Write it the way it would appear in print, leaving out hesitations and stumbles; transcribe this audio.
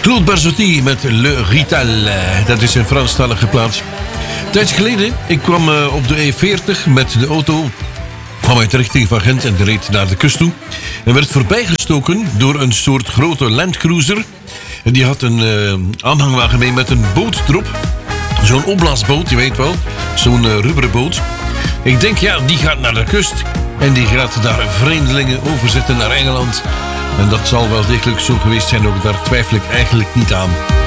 Claude Barzotti met Le Rital. Dat is een Franstalige plaats. Een tijdje geleden, ik kwam op de E40 met de auto. Kwam uit de richting van Gent en reed naar de kust toe. En werd voorbijgestoken door een soort grote landcruiser. En die had een aanhangwagen mee met een boot erop. Zo'n opblaasboot, je weet wel. Zo'n rubberen boot. Ik denk, ja, die gaat naar de kust. En die gaat daar vreemdelingen overzetten naar Engeland. En dat zal wel degelijk zo geweest zijn, ook daar twijfel ik eigenlijk niet aan.